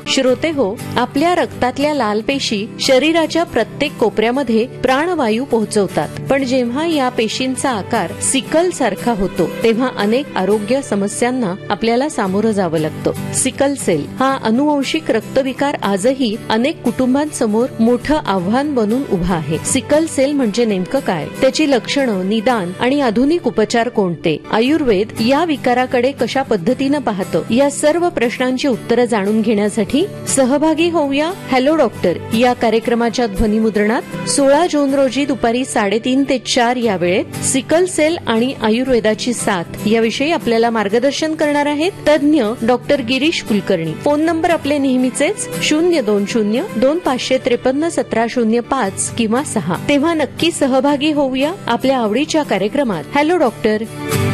श्रोते हो, आपल्या रक्तातल्या लाल पेशी शरीराच्या प्रत्येक कोपऱ्यामध्ये प्राणवायू पोहोचवतात. पण जेव्हा या पेशींचा आकार सिकल सारखा होतो तेव्हा अनेक आरोग्य समस्यांना आपल्याला सामोरं जावं लागतं. सिकल सेल हा अनुवंशिक रक्तविकार आजही अनेक कुटुंबांसमोर मोठं आव्हान बनून उभा आहे. सिकल सेल म्हणजे नेमकं काय, त्याची लक्षणं, निदान आणि आधुनिक उपचार कोणते, आयुर्वेद या विकाराकडे कशा पद्धतीनं पाहतं, या सर्व प्रश्नांची उत्तरं जाणून घेण्यासाठी सहभागी होऊया हॅलो डॉक्टर या कार्यक्रमाच्या ध्वनिमुद्रणात 16 जून रोजी दुपारी 3:30 ते 4 या वेळेत सिकल सेल आणि आयुर्वेदाची साथ याविषयी आपल्याला मार्गदर्शन करणार आहेत तज्ज्ञ doctor Girish Kulkarni. Phone number आपले नेहमीचेच 02025531705 किंवा 6. तेव्हा नक्की सहभागी होऊया आपल्या आवडीच्या कार्यक्रमात हॅलो डॉक्टर.